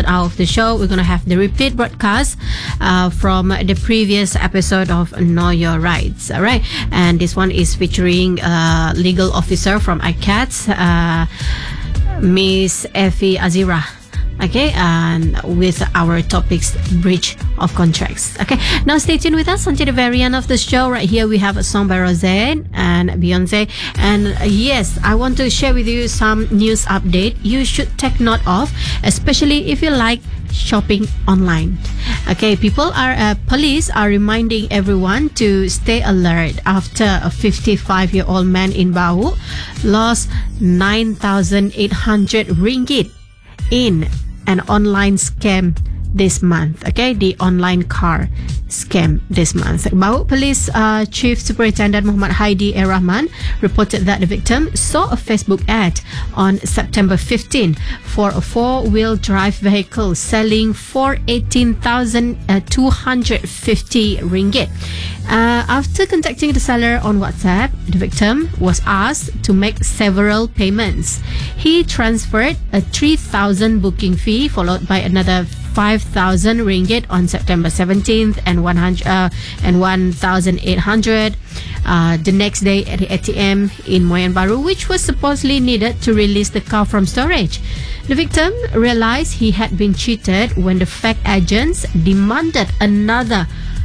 hour of the show, we're going to have the repeat broadcast from the previous episode of Know Your Rights. All right. And this one is featuring legal officer from ICATS, Miss Effie Azira. Okay, and with our topics, breach of contracts. Okay, now stay tuned with us until the very end of the show. Right here, we have a song by Rosé and Beyonce. And yes, I want to share with you some news update you should take note of, especially if you like shopping online. Okay, police are reminding everyone to stay alert after a 55-year-old man in Bahu lost 9,800 ringgit in an online scam this month. Okay, the online car scam this month. Bahu Police Chief Superintendent Muhammad Haidi Rahman reported that the victim saw a Facebook ad on September 15 for a four-wheel drive vehicle selling for 18,250 ringgit. After contacting the seller on WhatsApp, the victim was asked to make several payments. He transferred a 3,000 booking fee followed by another 5,000 ringgit on September 17th and 1,800 the next day at the ATM in Moyan Baru, which was supposedly needed to release the car from storage. The victim realized he had been cheated when the fake agents demanded another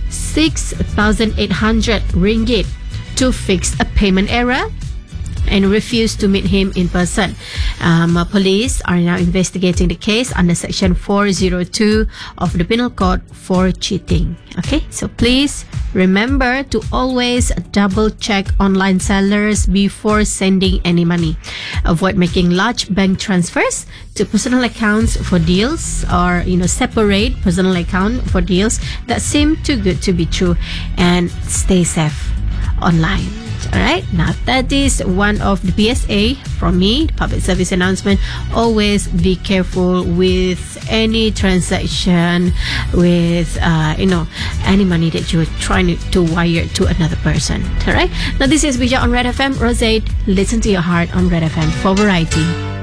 6,800 ringgit to fix a payment error and refused to meet him in person. Police are now investigating the case under Section 402 of the Penal Code for cheating. Okay, so please remember to always double check online sellers before sending any money. Avoid making large bank transfers to personal accounts for deals, or separate personal account for deals that seem too good to be true, and stay safe online. Alright, now that is one of the PSA from me, public service announcement. Always be careful with any transaction, with any money that you're trying to wire to another person. Alright, now this is Bija on Red FM. Rosé, listen to your heart on Red FM for variety.